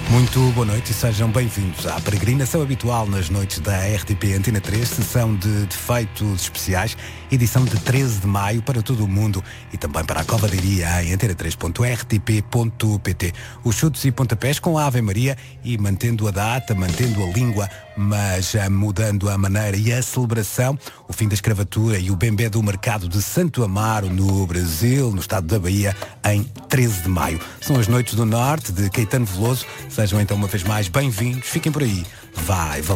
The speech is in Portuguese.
Muito boa noite e sejam bem-vindos à peregrinação habitual nas noites da RTP Antena 3, sessão de defeitos especiais, edição de 13 de maio para todo o mundo e também para a Covadeiria em antena3.rtp.pt. Os chutes e pontapés com a Ave Maria e mantendo a data, mantendo a língua, mas mudando a maneira e a celebração, o fim da escravatura e o bembé do mercado de Santo Amaro no Brasil, no estado da Bahia, em 13 de maio. São as noites do Norte de Caetano Veloso. Sejam então uma vez mais bem-vindos, fiquem por aí, vai valer.